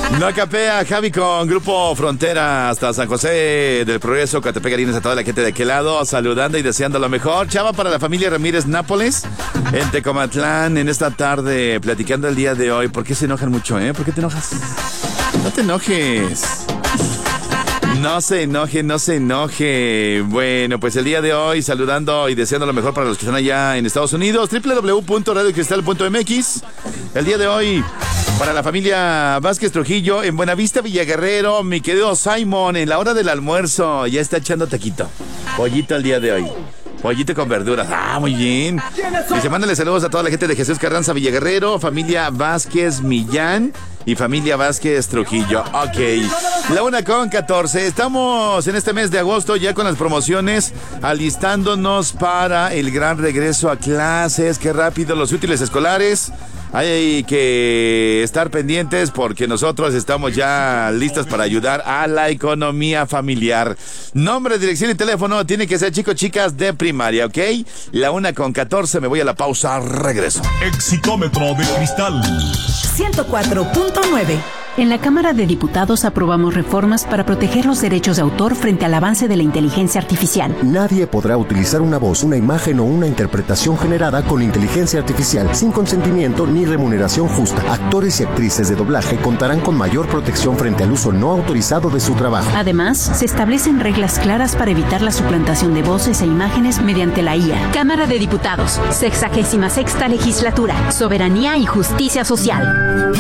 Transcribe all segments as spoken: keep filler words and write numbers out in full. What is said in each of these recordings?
No capea, Javi con Grupo Frontera hasta San José del Progreso, Catepec, Arines, a toda la gente de aquel lado, saludando y deseando lo mejor. Chava para la familia Ramírez Nápoles, en Tecomatlán, en esta tarde, platicando el día de hoy. ¿Por qué se enojan mucho, eh? ¿Por qué te enojas? No te enojes. No se enoje, no se enoje. Bueno, pues el día de hoy saludando y deseando lo mejor para los que están allá en Estados Unidos. doble u doble u doble u punto radio cristal punto m x. El día de hoy para la familia Vázquez Trujillo en Buenavista, Villaguerrero. Mi querido Simon, en la hora del almuerzo ya está echando taquito. Pollito el día de hoy. Pollito con verduras. Ah, muy bien. Dice, mándale saludos a toda la gente de Jesús Carranza, Villaguerrero, familia Vázquez Millán y familia Vázquez Trujillo. Ok. La una con catorce. Estamos en este mes de agosto ya con las promociones, alistándonos para el gran regreso a clases. Qué rápido, los útiles escolares. Hay que estar pendientes porque nosotros estamos ya listos para ayudar a la economía familiar. Nombre, dirección y teléfono tiene que ser chicos, chicas de primaria, ¿ok? La una con catorce, me voy a la pausa, regreso. Exitómetro de cristal. ciento cuatro punto nueve. En la Cámara de Diputados aprobamos reformas para proteger los derechos de autor frente al avance de la inteligencia artificial. Nadie podrá utilizar una voz, una imagen o una interpretación generada con inteligencia artificial sin consentimiento ni remuneración justa. Actores y actrices de doblaje contarán con mayor protección frente al uso no autorizado de su trabajo. Además, se establecen reglas claras para evitar la suplantación de voces e imágenes mediante la I A. Cámara de Diputados, sexagésima sexta legislatura, soberanía y justicia social.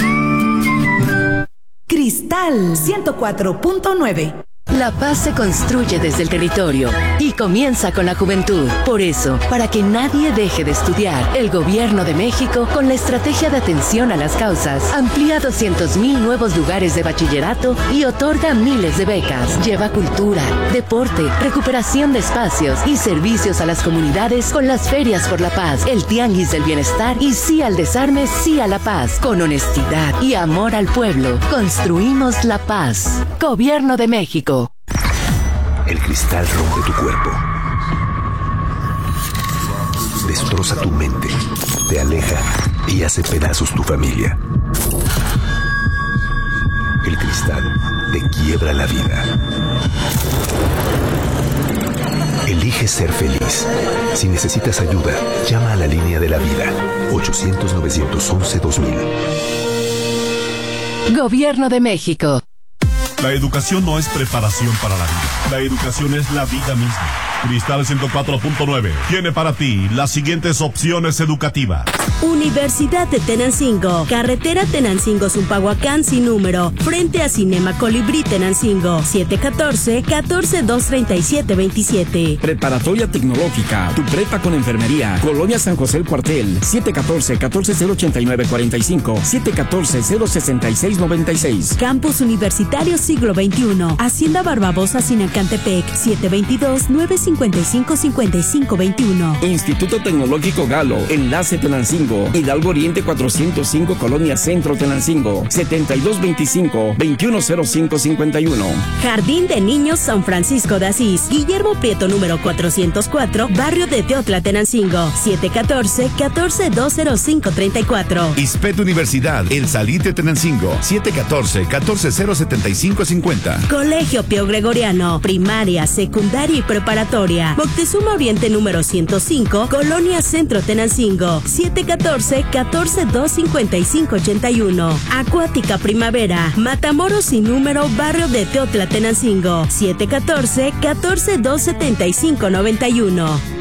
Cristal ciento cuatro punto nueve. La paz se construye desde el territorio y comienza con la juventud. Por eso, para que nadie deje de estudiar, el Gobierno de México, con la estrategia de atención a las causas, amplía doscientos mil nuevos lugares de bachillerato y otorga miles de becas. Lleva cultura, deporte, recuperación de espacios y servicios a las comunidades con las ferias por la paz, el tianguis del bienestar y sí al desarme, sí a la paz. Con honestidad y amor al pueblo, construimos la paz. Gobierno de México. El cristal rompe tu cuerpo, destroza tu mente, te aleja y hace pedazos tu familia. El cristal te quiebra la vida. Elige ser feliz. Si necesitas ayuda, llama a la línea de la vida. ochocientos, novecientos once, dos mil. Gobierno de México. La educación no es preparación para la vida. La educación es la vida misma. Cristal ciento cuatro punto nueve tiene para ti las siguientes opciones educativas. Universidad de Tenancingo, carretera Tenancingo-Zumpahuacán sin número, frente a Cinema Colibrí Tenancingo, siete uno cuatro, uno cuatro dos tres siete dos siete. Preparatoria Tecnológica, tu prepa con enfermería, Colonia San José el Cuartel, siete uno cuatro, uno cuatro cero ocho nueve cuatro cinco, siete uno cuatro cero seis seis nueve seis. Campus Universitario Siglo veintiuno, Hacienda Barbabosa Sinacantepec, siete dos dos, nueve cinco cinco, cinco cinco dos uno. Instituto Tecnológico Galo, Enlace Tenancingo, Hidalgo Oriente cuatrocientos cinco, Colonia Centro Tenancingo, setenta y dos veinticinco, veintiuno cero cinco cincuenta y uno. Jardín de Niños San Francisco de Asís, Guillermo Prieto número cuatrocientos cuatro, Barrio de Teotla Tenancingo, siete uno cuatro, uno cuatro dos cero cinco tres cuatro. ISPET Universidad, El Salitre Tenancingo, siete uno cuatro, uno cuatro cero siete cinco cinco cero. Colegio Pío Gregoriano, primaria, secundaria y preparatoria, Moctezuma Oriente número ciento cinco, Colonia Centro Tenancingo, siete uno cuatro, uno cuatro dos cinco cinco ocho uno. Acuática Primavera, Matamoros sin número, Barrio de Teotla Tenancingo, siete uno cuatro, uno cuatro dos siete cinco nueve uno.